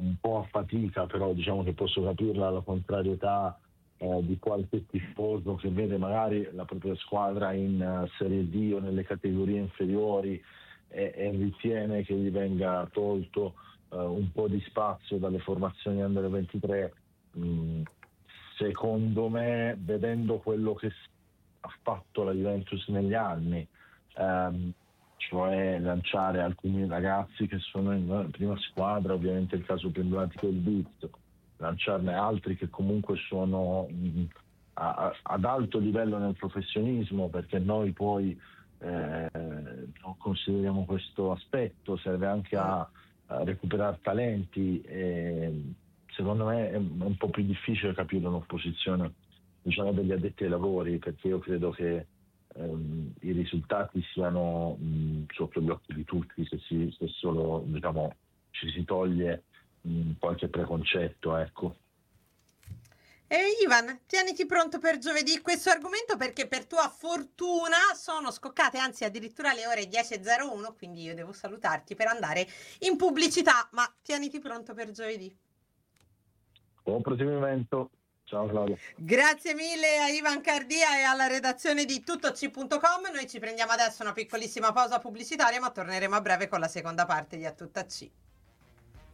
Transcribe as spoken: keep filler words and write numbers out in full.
un po' a fatica, però diciamo che posso capirla, la contrarietà eh, di qualche tifoso che vede magari la propria squadra in uh, Serie D o nelle categorie inferiori e, e ritiene che gli venga tolto uh, un po' di spazio dalle formazioni under ventitré. Mm, secondo me, vedendo quello che ha fatto la Juventus negli anni, ehm, cioè lanciare alcuni ragazzi che sono in prima squadra, ovviamente il caso più emblematico è il Beat, lanciarne altri che comunque sono mh, a, ad alto livello nel professionismo, perché noi poi eh, non consideriamo questo aspetto, serve anche a, a recuperare talenti e secondo me è un po' più difficile capire un'opposizione, diciamo, degli addetti ai lavori, perché io credo che ehm, i risultati siano mh, sotto gli occhi di tutti se, si, se solo diciamo, ci si toglie mh, qualche preconcetto, ecco. E Ivan, tieniti pronto per giovedì questo argomento, perché per tua fortuna sono scoccate, anzi addirittura le ore dieci e zero uno, quindi io devo salutarti per andare in pubblicità, ma tieniti pronto per giovedì. Buon proseguimento. Ciao Claudio. Grazie mille a Ivan Cardia e alla redazione di tuttoci punto com. Noi ci prendiamo adesso una piccolissima pausa pubblicitaria, ma torneremo a breve con la seconda parte di A Tutta C.